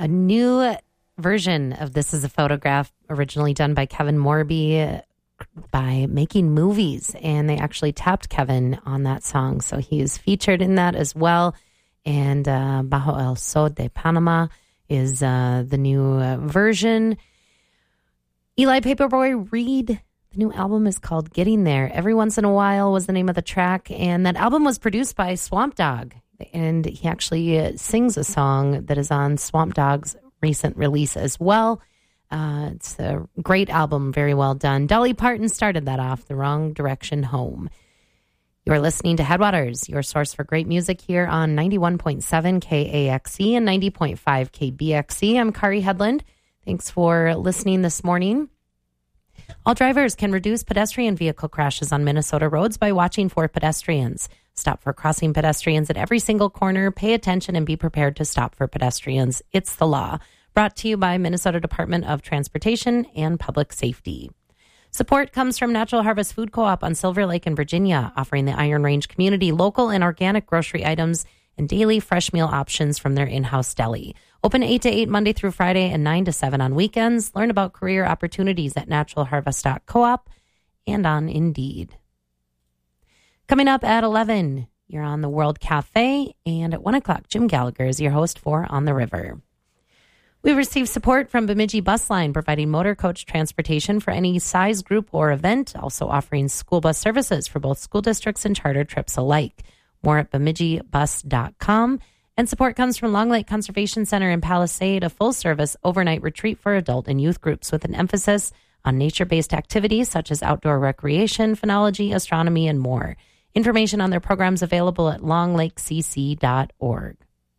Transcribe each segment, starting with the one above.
a new version of This Is a Photograph, originally done by Kevin Morby by Making Movies. And they actually tapped Kevin on that song. So he is featured in that as well. And Bajo el Sol de Panama is the new version. Eli Paperboy Reed, the new album is called Getting There. Every Once in a While was the name of the track. And that album was produced by Swamp Dogg. And he actually sings a song that is on Swamp Dogg's recent release as well. It's a great album, very well done. Dolly Parton started that off, The Wrong Direction Home. You're listening to Headwaters, your source for great music here on 91.7 KAXE and 90.5 KBXE. I'm Kari Headland. Thanks for listening this morning. All drivers can reduce pedestrian vehicle crashes on Minnesota roads by watching for pedestrians. Stop for crossing pedestrians at every single corner. Pay attention and be prepared to stop for pedestrians. It's the law. Brought to you by Minnesota Department of Transportation and Public Safety. Support comes from Natural Harvest Food Co-op on Silver Lake in Virginia, offering the Iron Range community local and organic grocery items and daily fresh meal options from their in-house deli. Open 8 to 8 Monday through Friday and 9 to 7 on weekends. Learn about career opportunities at naturalharvest.coop and on Indeed. Coming up at 11, you're on the World Cafe, and at 1 o'clock, Jim Gallagher is your host for On the River. We've received support from Bemidji Bus Line, providing motor coach transportation for any size, group, or event, also offering school bus services for both school districts and charter trips alike. More at bemidjibus.com. And support comes from Long Lake Conservation Center in Palisade, a full-service overnight retreat for adult and youth groups with an emphasis on nature-based activities such as outdoor recreation, phenology, astronomy, and more. Information on their programs available at longlakecc.org.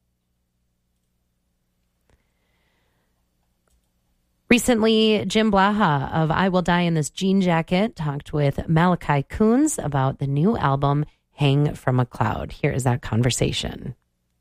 Recently, Jim Blaha of I Will Die in This Jean Jacket talked with Malachi Coons about the new album, Hang from a Cloud. Here is that conversation.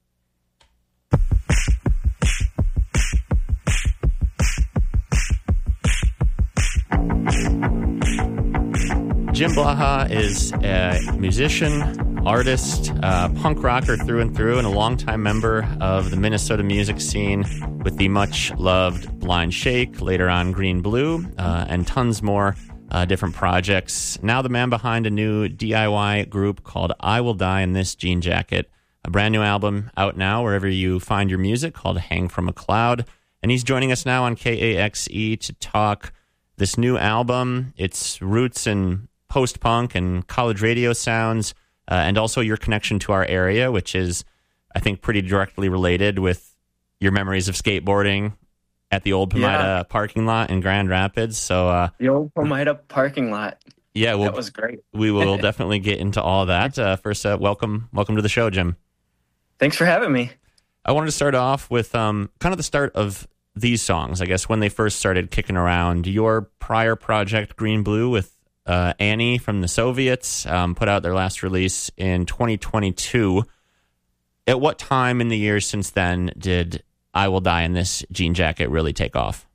Jim Blaha is a musician, artist, punk rocker through and through, and a longtime member of the Minnesota music scene with the much-loved Blind Shake, later on Green Blue, and tons more different projects. Now the man behind a new DIY group called I Will Die in This Jean Jacket, a brand new album out now wherever you find your music called Hang from a Cloud. And he's joining us now on KAXE to talk this new album, its roots in post-punk and college radio sounds, and also your connection to our area, which is, I think, pretty directly related with your memories of skateboarding at the old Pomida parking lot in Grand Rapids. So the old Pomida parking lot. Yeah, that was great. We will definitely get into all of that. First, welcome to the show, Jim. Thanks for having me. I wanted to start off with kind of the start of these songs, I guess, when they first started kicking around. Your prior project, Green Blue, with Annie from the Soviets, put out their last release in 2022. At what time in the years since then did I Will Die in This Jean Jacket really take off?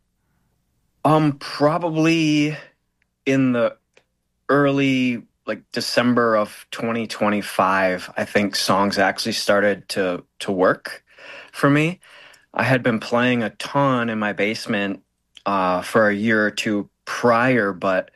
Probably in the early, December of 2025, I think songs actually started to work for me. I had been playing a ton in my basement for a year or two prior, but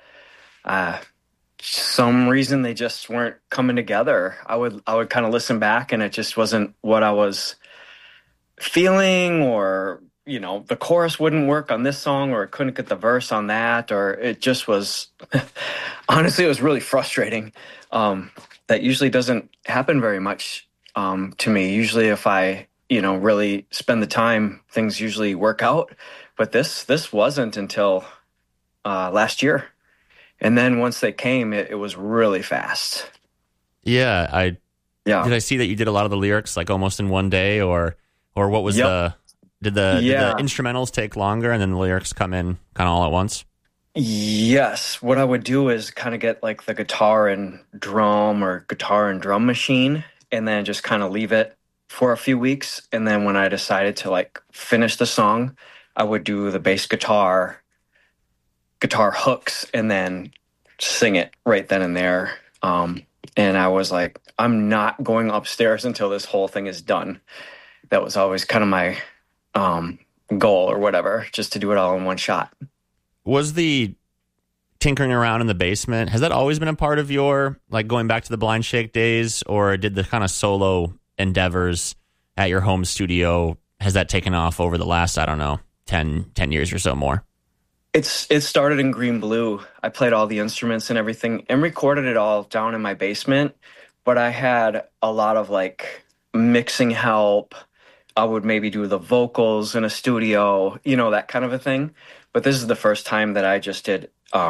some reason they just weren't coming together. I would kind of listen back and it just wasn't what I was feeling, or, the chorus wouldn't work on this song, or I couldn't get the verse on that, or it just was, honestly, it was really frustrating. That usually doesn't happen very much to me. Usually if I, really spend the time, things usually work out. But this wasn't until last year. And then once they came, it was really fast. Yeah, Did I see that you did a lot of the lyrics almost in one day, or what was did the instrumentals take longer and then the lyrics come in kind of all at once? Yes. What I would do is kind of get the guitar and drum or guitar and drum machine, and then just kind of leave it for a few weeks. And then when I decided to finish the song, I would do the bass guitar hooks, and then sing it right then and there. And I was like, I'm not going upstairs until this whole thing is done. That was always kind of my goal or whatever, just to do it all in one shot. Was the tinkering around in the basement, has that always been a part of your, like, going back to the Blind Shake days, or did the kind of solo endeavors at your home studio, has that taken off over the last, I don't know, 10 years or so more? It started in Green Blue. I played all the instruments and everything and recorded it all down in my basement, but I had a lot of like mixing help. I would maybe do the vocals in a studio, that kind of a thing. But this is the first time that I just did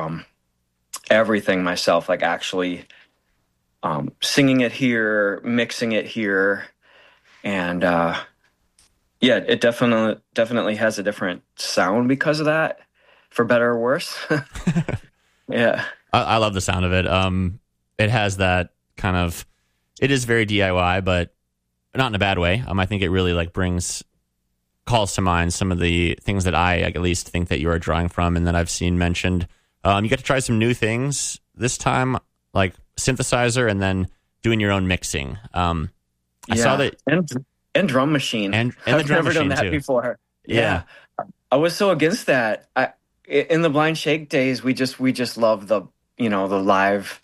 everything myself, like actually singing it here, mixing it here. And yeah, it definitely has a different sound because of that, for better or worse. Yeah. I love the sound of it. It has that kind of, it is very DIY, but not in a bad way. I think it really like calls to mind some of the things that I at least think that you are drawing from and that I've seen mentioned. You get to try some new things this time, like synthesizer and then doing your own mixing. I saw that. And drum machine. And I've the drum never machine done that too. before. Yeah. I was so against that. In the Blind Shake days, we just love the live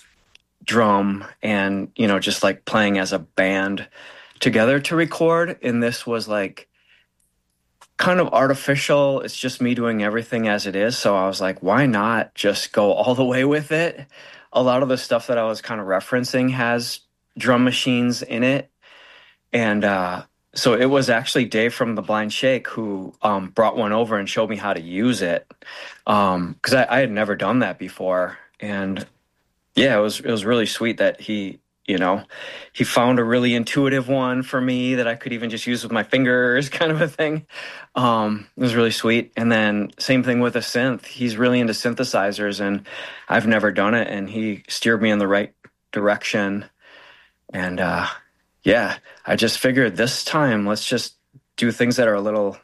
drum and just like playing as a band together to record. And this was like kind of artificial. It's just me doing everything as it is. So I was like, why not just go all the way with it? A lot of the stuff that I was kind of referencing has drum machines in it. And so it was actually Dave from the Blind Shake who brought one over and showed me how to use it, because I had never done that before. And yeah, it was really sweet that he found a really intuitive one for me that I could even just use with my fingers, kind of a thing. It was really sweet. And then same thing with a synth. He's really into synthesizers, and I've never done it, and he steered me in the right direction. And yeah, I just figured this time, let's just do things that are a little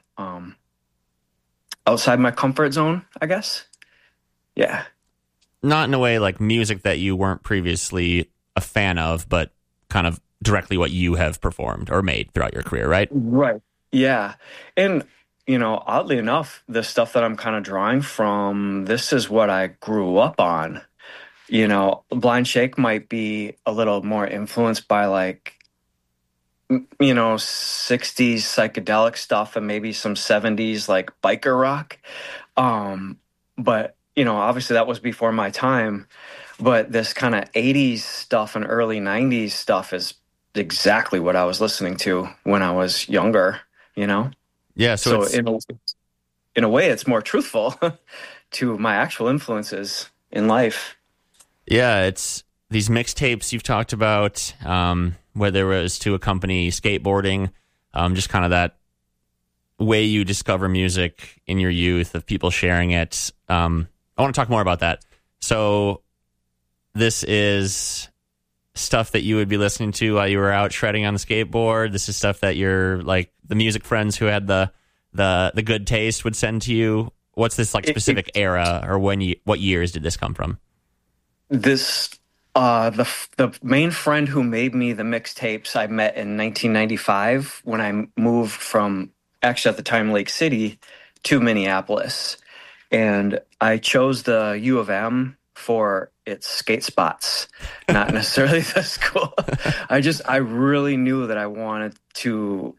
outside my comfort zone, I guess. Yeah. Not in a way like music that you weren't previously a fan of, but kind of directly what you have performed or made throughout your career, right? Right. Yeah. And, oddly enough, the stuff that I'm kind of drawing from, this is what I grew up on. Blind Shake might be a little more influenced by like, 60s psychedelic stuff and maybe some 70s like biker rock. But, obviously that was before my time. But this kind of 80s stuff and early 90s stuff is exactly what I was listening to when I was younger, Yeah. So in a way, it's more truthful to my actual influences in life. Yeah, it's these mixtapes you've talked about, whether it was to accompany skateboarding, just kind of that way you discover music in your youth of people sharing it. I want to talk more about that. So this is stuff that you would be listening to while you were out shredding on the skateboard. This is stuff that your like the music friends who had the good taste would send to you. What's this like specific era, or what years did this come from? This the main friend who made me the mixtapes I met in 1995 when I moved from, actually at the time, Lake City to Minneapolis. And I chose the U of M for its skate spots, not necessarily the school. I really knew that I wanted to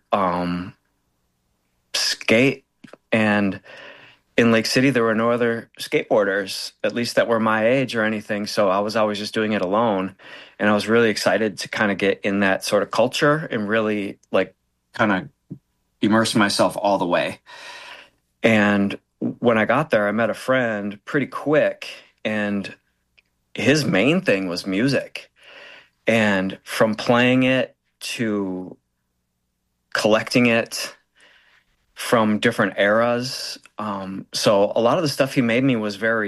skate, and in Lake City there were no other skateboarders, at least that were my age or anything, so I was always just doing it alone. And I was really excited to kind of get in that sort of culture and really like kind of immerse myself all the way. And when I got there, I met a friend pretty quick, and his main thing was music. And from playing it to collecting it from different eras. So a lot of the stuff he made me was very